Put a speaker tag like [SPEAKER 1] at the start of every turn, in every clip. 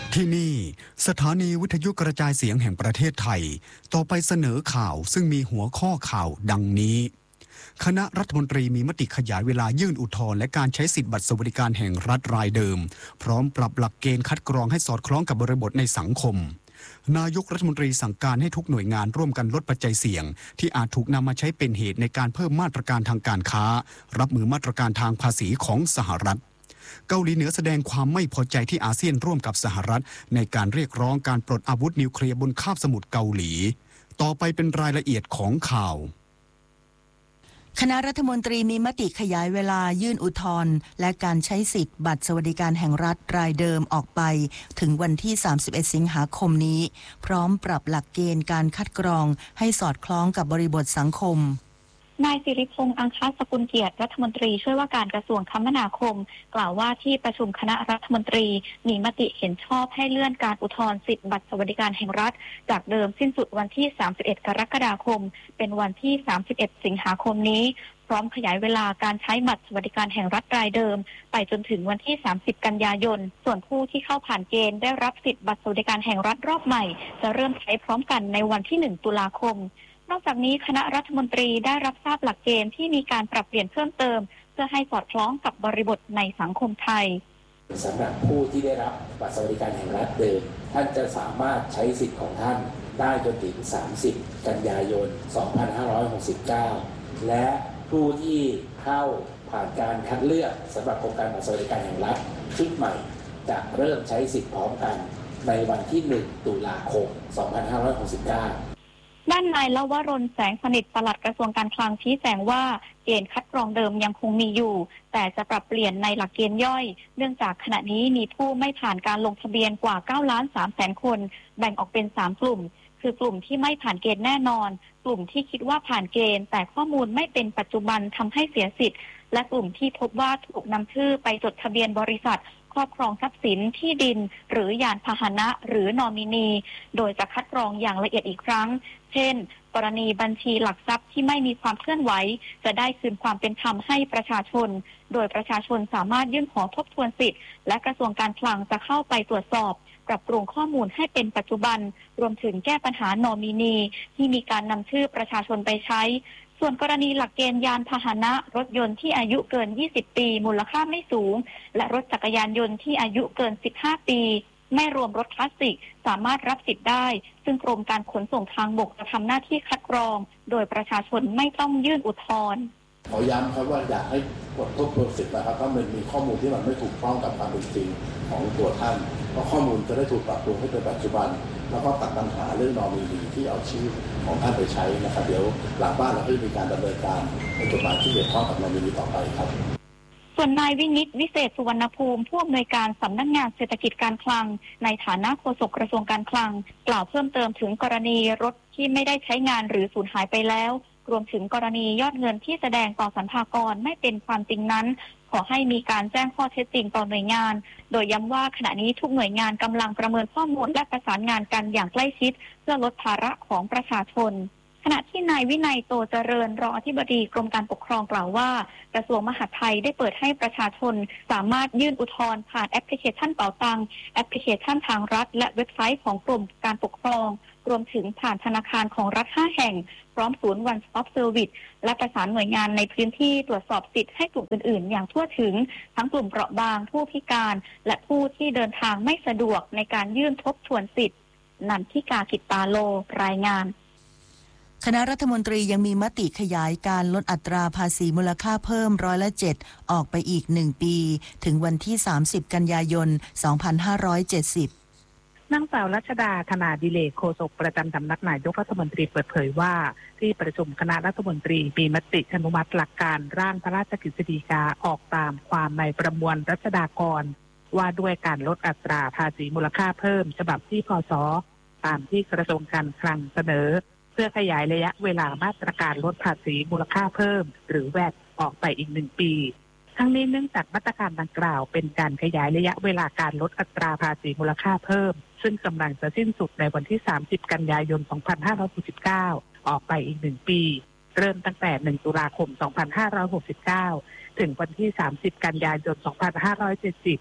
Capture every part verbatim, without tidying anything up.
[SPEAKER 1] ที่นี่สถานีวิทยุกระจายเสียงแห่งประเทศไทยต่อไปเสนอข่าวซึ่งมีหัวข้อข่าวดังนี้คณะรัฐมนตรีมีมติขยายเวลายื่นอุทธรณ์และการใช้สิทธิบัตรสวัสดิการแห่งรัฐรายเดิมพร้อมปรับหลักเกณฑ์คัดกรองให้สอดคล้องกับบริบทในสังคมนายกรัฐมนตรีสั่งการให้ทุกหน่วยงานร่วมกันลดปัจจัยเสี่ยงที่อาจถูกนำมาใช้เป็นเหตุในการเพิ่มมาตรการทางการค้ารับมือมาตรการทางภาษีของสหรัฐเกาหลีเหนือแสดงความไม่พอใจที่อาเซียนร่วมกับสหรัฐในการเรียกร้องการปลดอาวุธนิวเคลียร์บนคาบสมุทรเกาหลีต่อไปเป็นรายละเอียดของข่าว
[SPEAKER 2] คณะรัฐมนตรีมีมติขยายเวลายื่นอุทธรณ์และการใช้สิทธิ์บัตรสวัสดิการแห่งรัฐรายเดิมออกไปถึงวันที่สามสิบเอ็ดสิงหาคมนี้พร้อมปรับหลักเกณฑ์การคัดกรองให้สอดคล้องกับบริบทสังคม
[SPEAKER 3] นายสิริพงษ์อังคสกุลเกียรติรัฐมนตรีช่วยว่าการกระทรวงคมนาคมกล่าวว่าที่ประชุมคณะรัฐมนตรีมีมติเห็นชอบให้เลื่อนการอุทธรณ์สิทธิบัตรสวัสดิการแห่งรัฐจากเดิมสิ้นสุดวันที่สามสิบเอ็ดกรกฎาคมเป็นวันที่สามสิบเอ็ดสิงหาคมนี้พร้อมขยายเวลาการใช้บัตรสวัสดิการแห่งรัฐรายเดิมไปจนถึงวันที่สามสิบกันยายนส่วนผู้ที่เข้าผ่านเกณฑ์ได้รับสิทธิบัตรสวัสดิการแห่งรัฐรอบใหม่จะเริ่มใช้พร้อมกันในวันที่หนึ่งตุลาคมนอกจากนี้คณะรัฐมนตรีได้รับทราบหลักเกณฑ์ที่มีการปรับเปลี่ยนเพิ่มเติมเพื่อให้สอดคล้องกับบริบทในสังคมไทย
[SPEAKER 4] สำหรับผู้ที่ได้รับบัตรสวัสดิการแห่งรัฐเดิมท่านจะสามารถใช้สิทธิ์ของท่านได้จนถึงสามสิบกันยายนสองพันห้าร้อยหกสิบเก้าและผู้ที่เข้าผ่านการคัดเลือกสำหรับโครงการบัตรสวัสดิการแห่งรัฐชุดใหม่จะเริ่มใช้สิทธิ์พร้อมกันในวันที่หนึ่งตุลาคมสองพันห้าร้อยหกสิบเก้า
[SPEAKER 3] ด้านนายลวรนแสงสนิทปลัดกระทรวงการคลังชี้แจงว่าเกณฑ์คัดกรองเดิมยังคงมีอยู่แต่จะปรับเปลี่ยนในหลักเกณฑ์ย่อยเนื่องจากขณะนี้มีผู้ไม่ผ่านการลงทะเบียนกว่าเก้าล้านสามแสนคนแบ่งออกเป็นสามกลุ่มคือกลุ่มที่ไม่ผ่านเกณฑ์แน่นอนกลุ่มที่คิดว่าผ่านเกณฑ์แต่ข้อมูลไม่เป็นปัจจุบันทำให้เสียสิทธิ์และกลุ่มที่พบว่าถูกนำชื่อไปจดทะเบียนบริษัทครอบครองทรัพย์สินที่ดินหรือยานพาหนะหรือนอมินีโดยจะคัดกรองอย่างละเอียดอีกครั้งเช่นกรณีบัญชีหลักทรัพย์ที่ไม่มีความเคลื่อนไหวจะได้คืนความเป็นธรรมให้ประชาชนโดยประชาชนสามารถยื่นขอทบทวนสิทธิ์และกระทรวงการคลังจะเข้าไปตรวจสอบปรับปรุงข้อมูลให้เป็นปัจจุบันรวมถึงแก้ปัญหานอมินีที่มีการนำชื่อประชาชนไปใช้ส่วนกรณีหลักเกณฑ์ยานพาหนะรถยนต์ที่อายุเกินยี่สิบปีมูลค่าไม่สูงและรถจักรยานยนต์ที่อายุเกินสิบห้าปีไม่รวมรถคลาสสิกสามารถรับสิทธิ์ได้ซึ่งกรมการขนส่งทางบกจะทำหน้าที่คัดกรองโดยประชาชนไม่ต้องยื่นอุทธรณ์
[SPEAKER 4] ขอย้ำครับว่าอยากให้กดทบทวนสิทธิ์นะครับถ้ามันมีข้อมูลที่มันไม่ถูกต้องกับความเป็นจริงของตัวท่านเพราะข้อมูลจะได้ถูกปรับปรุงให้เป็นปัจจุบันแล้วก็ตัดปัญหาเรื่องนอมินีที่เอาชื่อของท่านไปใช้นะครับเดี๋ยวหลังบ้านเราก็จะมีการดำเนินการในกฎหมายที่เกี่ยวข้องกับนอมินีต่อไปครับ
[SPEAKER 3] ส่วนนายวินิตวิเศษสุวรรณภูมิผู้อำนวยการสำนักงานเศรษฐกิจการคลังในฐานะโฆษกกระทรวงการคลังกล่าวเพิ่มเติมถึงกรณีรถที่ไม่ได้ใช้งานหรือสูญหายไปแล้วรวมถึงกรณียอดเงินที่แสดงต่อสรรพากรไม่เป็นความจริงนั้นขอให้มีการแจ้งข้อเท็จจริงต่อหน่วยงานโดยย้ำว่าขณะนี้ทุกหน่วยงานกำลังประเมินข้อมูลและประสานงานกันอย่างใกล้ชิดเพื่อลดภาระของประชาชนขณะที่นายวินัยโตเจริญรองอธิบดีกรมการปกครองกล่าวว่ากระทรวงมหาดไทยได้เปิดให้ประชาชนสามารถยื่นอุทธรณ์ผ่านแอปพลิเคชันเป๋าตังแอปพลิเคชันทางรัฐและเว็บไซต์ของกรมการปกครองรวมถึงผ่านธนาคารของรัฐห้าแห่งพร้อมศูนย์ One Stop Service และประสานหน่วยงานในพื้นที่ตรวจสอบสิทธิ์ให้กลุ่มอื่นๆอย่างทั่วถึงทั้งกลุ่มเปราะบางผู้พิการและผู้ที่เดินทางไม่สะดวกในการยื่นทบทวนสิทธิ์นันทิกากิตตาโลรายงาน
[SPEAKER 2] คณะรัฐมนตรียังมีมติขยายการลดอัตราภาษีมูลค่าเพิ่มร้อยละเจ็ดออกไปอีกหนึ่งปีถึงวันที่สามสิบกันยายนสองพันห้าร้อยเจ็ดสิบ
[SPEAKER 5] นางสาวรัชดาธนาดิเลกโฆษกประจำสำนักนายกรัฐมนตรีเปิดเผยว่าที่ประชุมคณะรัฐมนตรีมีมติอนุมัติหลักการร่างพระราชกฤษฎีกาออกตามความในประมวลรัชฎากรว่าด้วยการลดอัตราภาษีมูลค่าเพิ่มฉบับที่พศตามที่กระทรวงการคลังเสนอเพื่อขยายระยะเวลามาตรการลดภาษีมูลค่าเพิ่มหรือแวตออกไปอีกหนึ่งปีทั้งนี้เนื่องจากมาตรการดังกล่าวเป็นการขยายระยะเวลาการลดอัตราภาษีมูลค่าเพิ่มซึ่งกำลังจะสิ้นสุดในวันที่สามสิบกันยายนสองพันห้าร้อยหกสิบเก้าออกไปอีกหนึ่งปีเริ่มตั้งแต่หนึ่งตุลาคมสองพันห้าร้อยหกสิบเก้าถึงวันที่สามสิบกันยายนสองพันห้าร้อยเจ็ดสิบ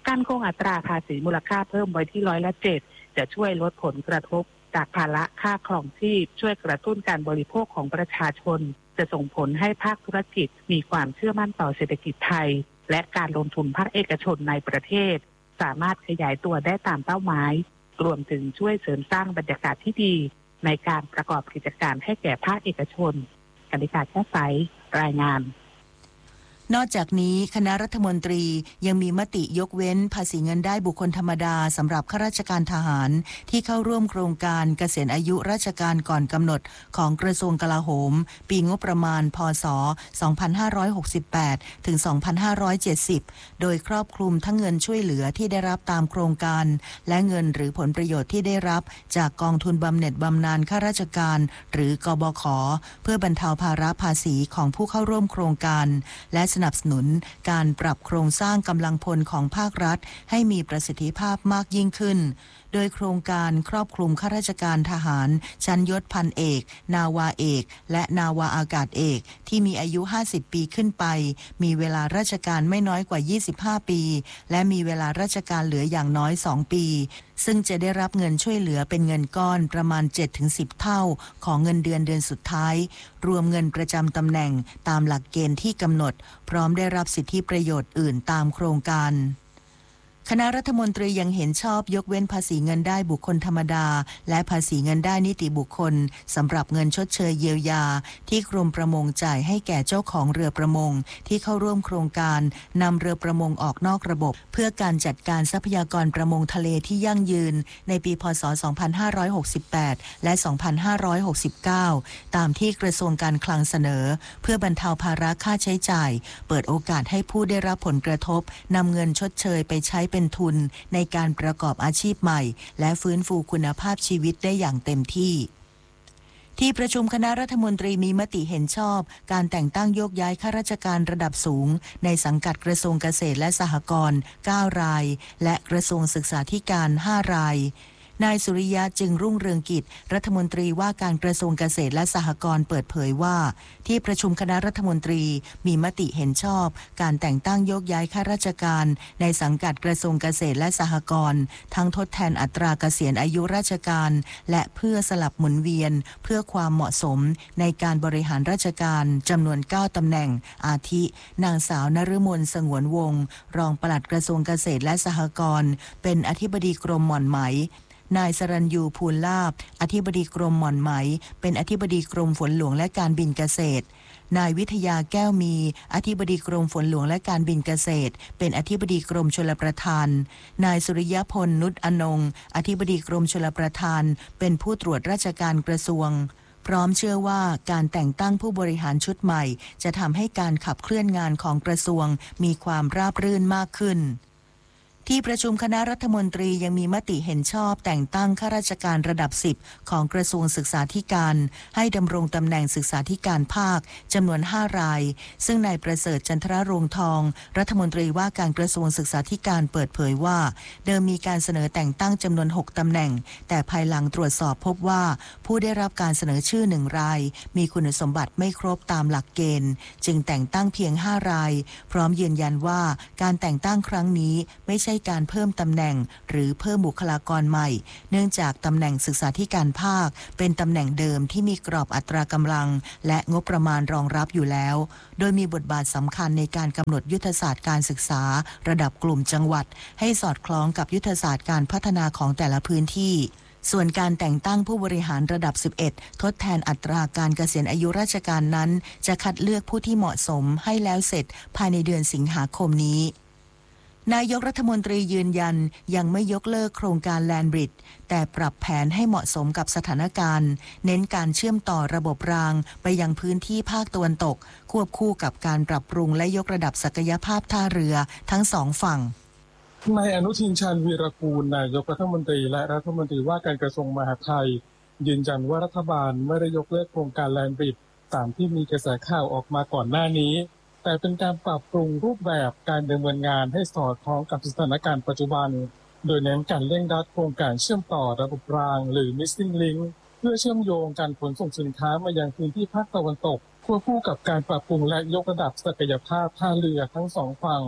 [SPEAKER 5] การคงอัตราภาษีมูลค่าเพิ่มไว้ที่ร้อยละเจ็ดจะช่วยลดผลกระทบจากภาระค่าครองชีพช่วยกระตุ้นการบริโภคของประชาชนจะส่งผลให้ภาคธุรกิจมีความเชื่อมั่นต่อเศรษฐกิจไทยและการลงทุนภาคเอกชนในประเทศสามารถขยายตัวได้ตามเป้าหมายรวมถึงช่วยเสริมสร้างบรรยากาศที่ดีในการประกอบกิจการให้แก่ภาคเอกชนกนิกา แก้วใสรายงาน
[SPEAKER 2] นอกจากนี้คณะรัฐมนตรียังมีมติยกเว้นภาษีเงินได้บุคคลธรรมดาสำหรับข้าราชการทหารที่เข้าร่วมโครงการเกษียณอายุราชการก่อนกำหนดของกระทรวงกลาโหมปีงบประมาณพ.ศ. สองพันห้าร้อยหกสิบแปด ถึง สองพันห้าร้อยเจ็ดสิบ โดยครอบคลุมทั้งเงินช่วยเหลือที่ได้รับตามโครงการและเงินหรือผลประโยชน์ที่ได้รับจากกองทุนบำเหน็จบำนาญข้าราชการหรือกบข.เพื่อบรรเทาภาระภาษีของผู้เข้าร่วมโครงการและสนับสนุนการปรับโครงสร้างกำลังพลของภาครัฐให้มีประสิทธิภาพมากยิ่งขึ้นโดยโครงการครอบคลุมข้าราชการทหารชั้นยศพันเอกนาวาเอกและนาวาอากาศเอกที่มีอายุห้าสิบปีขึ้นไปมีเวลาราชการไม่น้อยกว่ายี่สิบห้าปีและมีเวลาราชการเหลืออย่างน้อยสองปีซึ่งจะได้รับเงินช่วยเหลือเป็นเงินก้อนประมาณ เจ็ดถึงสิบ เท่าของเงินเดือนเดือนสุดท้ายรวมเงินประจำตำแหน่งตามหลักเกณฑ์ที่กำหนดพร้อมได้รับสิทธิประโยชน์อื่นตามโครงการคณะรัฐมนตรียังเห็นชอบยกเว้นภาษีเงินได้บุคคลธรรมดาและภาษีเงินได้นิติบุคคลสำหรับเงินชดเชยเยียวยาที่กรมประมงจ่ายให้แก่เจ้าของเรือประมงที่เข้าร่วมโครงการนำเรือประมงออกนอกระบบเพื่อการจัดการทรัพยากรประมงทะเลที่ยั่งยืนในปีพ.ศ. สองพันห้าร้อยหกสิบแปด และ สองพันห้าร้อยหกสิบเก้า ตามที่กระทรวงการคลังเสนอเพื่อบรรเทาภาระค่าใช้จ่ายเปิดโอกาสให้ผู้ได้รับผลกระทบนำเงินชดเชยไปใช้เป็นทุนในการประกอบอาชีพใหม่และฟื้นฟูคุณภาพชีวิตได้อย่างเต็มที่ที่ประชุมคณะรัฐมนตรีมีมติเห็นชอบการแต่งตั้งโยกย้ายข้าราชการระดับสูงในสังกัดกระทรวงเกษตรและสหกรณ์เก้ารายและกระทรวงศึกษาธิการห้ารายนายสุริยะจึงรุ่งเรืองกิจรัฐมนตรีว่าการกระทรวงเกษตรและสหกรณ์เปิดเผยว่าที่ประชุมคณะรัฐมนตรีมีมติเห็นชอบการแต่งตั้งโยกย้ายข้าราชการในสังกัดกระทรวงเกษตรและสหกรณ์ทั้งทดแทนอัตราเกษียณอายุราชการและเพื่อสลับหมุนเวียนเพื่อความเหมาะสมในการบริหารราชการจำนวนเก้าตำแหน่งอาทินางสาวนฤมลสงวนวงศ์รองปลัดกระทรวงเกษตรและสหกรณ์เป็นอธิบดีกรมหม่อนไหมนายสรัญยูภูลลาภอธิบดีกรมหม่อนไหมเป็นอธิบดีกรมฝนหลวงและการบินเกษตรนายวิทยาแก้วมีอธิบดีกรมฝนหลวงและการบินเกษตรเป็นอธิบดีกรมชลประทานนายสุริยพลนุชอนงอธิบดีกรมชลประทานเป็นผู้ตรวจราชการกระทรวงพร้อมเชื่อว่าการแต่งตั้งผู้บริหารชุดใหม่จะทำให้การขับเคลื่อนงานของกระทรวงมีความราบรื่นมากขึ้นที่ประชุมคณะรัฐมนตรียังมีมติเห็นชอบแต่งตั้งข้าราชการระดับสิบของกระทรวงศึกษาธิการให้ดำรงตำแหน่งศึกษาธิการภาคจำนวนห้ารายซึ่งนายประเสริฐจันทรโรงทองรัฐมนตรีว่าการกระทรวงศึกษาธิการเปิดเผยว่าเดิมมีการเสนอแต่งตั้งจำนวนหกตำแหน่งแต่ภายหลังตรวจสอบพบว่าผู้ได้รับการเสนอชื่อหนึ่งรายมีคุณสมบัติไม่ครบตามหลักเกณฑ์จึงแต่งตั้งเพียงห้ารายพร้อมยืนยันว่าการแต่งตั้งครั้งนี้ไม่ใช่การเพิ่มตำแหน่งหรือเพิ่มบุคลากรใหม่เนื่องจากตำแหน่งศึกษาธิการภาคเป็นตำแหน่งเดิมที่มีกรอบอัตรากำลังและงบประมาณรองรับอยู่แล้วโดยมีบทบาทสำคัญในการกำหนดยุทธศาสตร์การศึกษาระดับกลุ่มจังหวัดให้สอดคล้องกับยุทธศาสตร์การพัฒนาของแต่ละพื้นที่ส่วนการแต่งตั้งผู้บริหารระดับสิบเอ็ดทดแทนอัตราการเกษียณอายุราชการนั้นจะคัดเลือกผู้ที่เหมาะสมให้แล้วเสร็จภายในเดือนสิงหาคมนี้นายกรัฐมนตรียืนยันยังไม่ยกเลิกโครงการแลนด์บริดจ์แต่ปรับแผนให้เหมาะสมกับสถานการณ์เน้นการเชื่อมต่อระบบรางไปยังพื้นที่ภาคตะวันตกควบคู่กับการปรับปรุงและยกระดับศักยภาพท่าเรือทั้งสองฝั่ง
[SPEAKER 6] นายอนุทินชาญวีรกูลนายกรัฐมนตรีและรัฐมนตรีว่าการกระทรวงมหาดไทยยืนยันว่ารัฐบาลไม่ได้ยกเลิกโครงการแลนด์บริดจ์ตามที่มีกระแสข่าวออกมาก่อนหน้านี้แต่เป็นการปรับปรุงรูปแบบการดำเนินงานให้สอดคล้องกับสถานการณ์ปัจจุบันโดยเน้นการเร่งรัดโครงการเชื่อมต่อระบบรางหรือ Missing Link เพื่อเชื่อมโยงการขนส่งสินค้ามายังพื้นที่ภาคตะวันตกควบคู่กับการปรับปรุงและยกระดับศักยภาพท่าเรือทั้งสองฝั่ง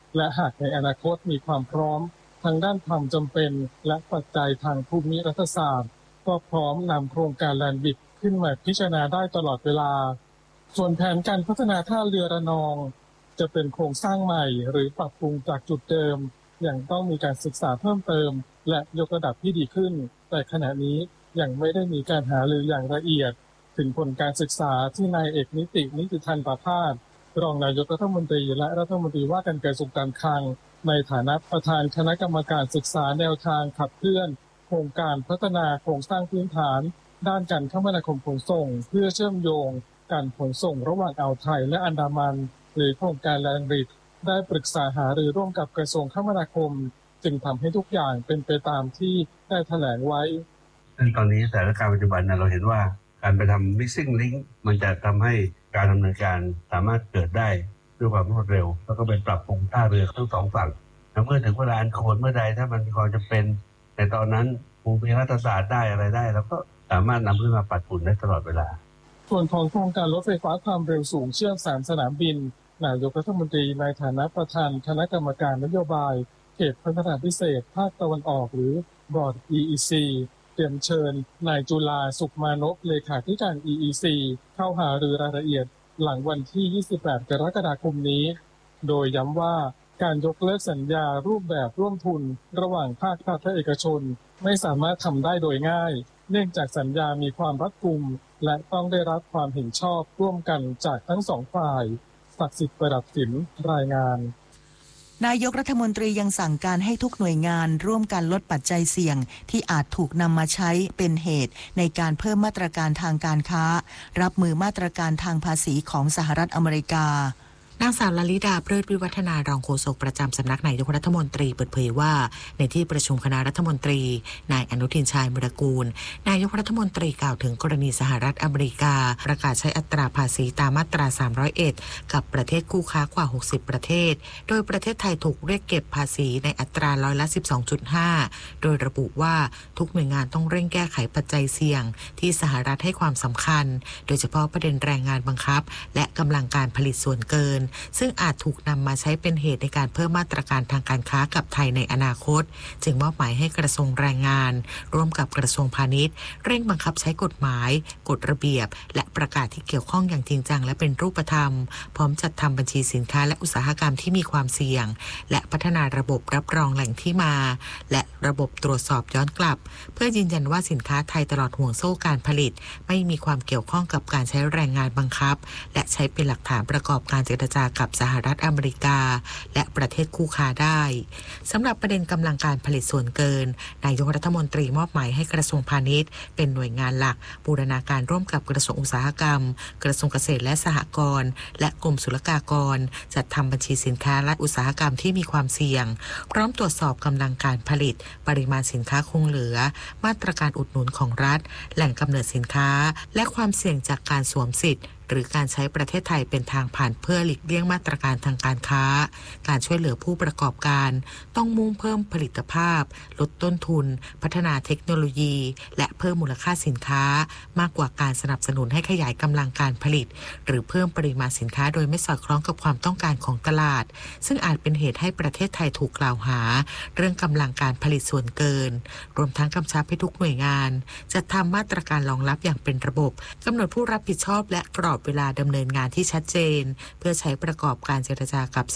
[SPEAKER 6] และหากในอนาคตมีความพร้อมทางด้านความจำเป็นและปัจจัยทางภูมิรัฐศาสตร์ก็พร้อมนำโครงการแลนด์บิดขึ้นมาพิจารณาได้ตลอดเวลาส่วนแผนการพัฒนาท่าเรือระนองจะเป็นโครงสร้างใหม่หรือปรับปรุงจากจุดเดิมยังต้องมีการศึกษาเพิ่มเติมและยกระดับที่ดีขึ้นแต่ขณะนี้ยังไม่ได้มีการหารืออย่างละเอียดถึงผลการศึกษาที่นายเอกนิตินิติทันประภาสรองนายกรัฐมนตรีและรัฐมนตรีว่าการกระทรวงการคลังในฐานะประธานคณะกรรมการศึกษาแนวทางขับเคลื่อนโครงการพัฒนาโครงสร้างพื้นฐานด้านการคมนาคมขนส่งเพื่อเชื่อมโยงการขนส่งระหว่างอ่าวไทยและอันดามันหรือโครงการแลนด์บริดจ์ได้ปรึกษาหารือร่วมกับกระทรวงคมนาคมจึงทำให้ทุกอย่างเป็นไปตามที่ได้แถลงไว้
[SPEAKER 7] ซึ่งตอนนี้สถานการณ์ปัจจุบันเราเห็นว่าการไปทำ missing link มันจะทำให้การดำเนินการสามารถเกิดได้ด้วยความรวดเร็วแล้วก็เป็นปรับปรุงท่าเรือทั้งสองฝั่งเมื่อถึงเวลาอันควรเมื่อใดถ้ามันมีความจำเป็นในตอนนั้นภูมิรัฐศาสตร์ได้อะไรได้แล้วก็สามารถนำขึ้นมาปัดฝุ่นได้ตลอดเวลา
[SPEAKER 6] ส่วนของโครงการรถไฟฟ้าความเร็วสูงเชื่อมสามสนามบินนายกรัฐมนตรีในฐานะประธานคณะกรรมการนโยบายเขตพัฒนาพิเศษภาคตะวันออกหรือบอร์ด อี อี ซี เตรียมเชิญนายจุฬาสุขมานพเลขาธิการ อี อี ซี เข้าหารือรายละเอียดหลังวันที่ยี่สิบแปดกรกฎาคมนี้โดยย้ำว่าการยกเลิกสัญญารูปแบบร่วมทุนระหว่างภาครัฐและเอกชนไม่สามารถทำได้โดยง่ายเนื่องจากสัญญามีความรัดกุมและต้องได้รับความเห็นชอบร่วมกันจากทั้งสองฝ่ายศักดิ์สิทธิ์ประดับสินรายงาน
[SPEAKER 2] นายกรัฐมนตรียังสั่งการให้ทุกหน่วยงานร่วมกันลดปัจจัยเสี่ยงที่อาจถูกนำมาใช้เป็นเหตุในการเพิ่มมาตรการทางการค้ารับมือมาตรการทางภาษีของสหรัฐอเมริกานางสาวลลิดา เพลิดวิวัฒนารองโฆษกประจำสำนักนายกรัฐมนตรีเปิดเผยว่าในที่ประชุมคณะรัฐมนตรีนายอนุทินชาญวิรากูลนายกรัฐมนตรีกล่าวถึงกรณีสหรัฐอเมริกาประกาศใช้อัตราภาษีตามมาตราสามร้อยเอ็ดกับประเทศคู่ค้ากว่าหกสิบประเทศโดยประเทศไทยถูกเรียกเก็บภาษีในอัตราร้อยละ สิบสองจุดห้า โดยระบุว่าทุกหน่วยงานต้องเร่งแก้ไขปัจจัยเสี่ยงที่สหรัฐให้ความสำคัญโดยเฉพาะประเด็นแรงงานบังคับและกำลังการผลิตส่วนเกินซึ่งอาจถูกนำมาใช้เป็นเหตุในการเพิ่มมาตรการทางการค้ากับไทยในอนาคตจึงมอบหมายให้กระทรวงแรงงานร่วมกับกระทรวงพาณิชย์เร่งบังคับใช้กฎหมายกฎระเบียบและประกาศที่เกี่ยวข้องอย่างจริงจังและเป็นรูปธรรมพร้อมจัดทำบัญชีสินค้าและอุตสาหกรรมที่มีความเสี่ยงและพัฒนาระบบรับรองแหล่งที่มาและระบบตรวจสอบย้อนกลับเพื่อยืนยันว่าสินค้าไทยตลอดห่วงโซ่การผลิตไม่มีความเกี่ยวข้องกับการใช้แรงงานบังคับและใช้เป็นหลักฐานประกอบการเจรจากับสหรัฐอเมริกาและประเทศคู่ค้าได้สำหรับประเด็นกำลังการผลิตส่วนเกินนายกรัฐมนตรีมอบหมายให้กระทรวงพาณิชย์เป็นหน่วยงานหลักบูรณาการร่วมกับกระทรวงอุตสาหกรรมกระทรวงเกษตรและสหกรณ์และกรมศุลกากรจัดทำบัญชีสินค้าและอุตสาหกรรมที่มีความเสี่ยงพร้อมตรวจสอบกำลังการผลิตปริมาณสินค้าคงเหลือมาตรการอุดหนุนของรัฐแหล่งกำเนิดสินค้าและความเสี่ยงจากการสวมสิทธิ์หรือการใช้ประเทศไทยเป็นทางผ่านเพื่อหลีกเลี่ยงมาตรการทางการค้าการช่วยเหลือผู้ประกอบการต้องมุ่งเพิ่มผลิตภาพลดต้นทุนพัฒนาเทคโนโลยีและเพิ่มมูลค่าสินค้ามากกว่าการสนับสนุนให้ขยายกำลังการผลิตหรือเพิ่มปริมาณสินค้าโดยไม่สอดคล้องกับความต้องการของตลาดซึ่งอาจเป็นเหตุให้ประเทศไทยถูกกล่าวหาเรื่องกำลังการผลิตส่วนเกินรวมทั้งกำชับให้ทุกหน่วยงานจัดทำมาตรการรองรับอย่างเป็นระบบกำหนดผู้รับผิดชอบและกรอบเวลาดำเนินงานที่ชัดเจนเพื่อใช้ประกอบการเจรจากับส